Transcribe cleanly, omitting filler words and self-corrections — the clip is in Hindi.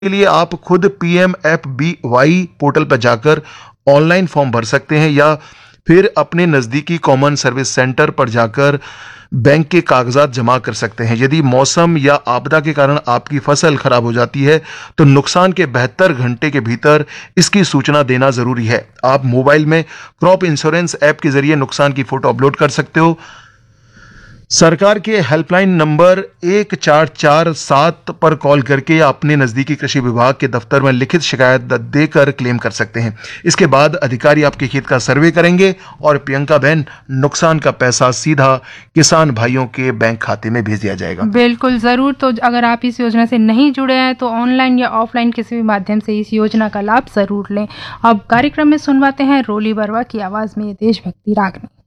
के लिए आप खुद PMFBY पोर्टल पर जाकर ऑनलाइन फॉर्म भर सकते हैं या फिर अपने नज़दीकी कॉमन सर्विस सेंटर पर जाकर बैंक के कागजात जमा कर सकते हैं। यदि मौसम या आपदा के कारण आपकी फसल खराब हो जाती है तो नुकसान के 72 घंटे के भीतर इसकी सूचना देना जरूरी है। आप मोबाइल में क्रॉप इंश्योरेंस ऐप के जरिए नुकसान की फोटो अपलोड कर सकते हो। सरकार के हेल्पलाइन नंबर 1447 पर कॉल करके या अपने नजदीकी कृषि विभाग के दफ्तर में लिखित शिकायत देकर क्लेम कर सकते हैं। इसके बाद अधिकारी आपके खेत का सर्वे करेंगे और प्रियंका बहन, नुकसान का पैसा सीधा किसान भाइयों के बैंक खाते में भेज दिया जाएगा। बिल्कुल ज़रूर। तो अगर आप इस योजना से नहीं जुड़े हैं तो ऑनलाइन या ऑफलाइन किसी भी माध्यम से इस योजना का लाभ ज़रूर लें। अब कार्यक्रम में सुनवाते हैं रोली बरवा की आवाज़ में ये देशभक्ति राग में।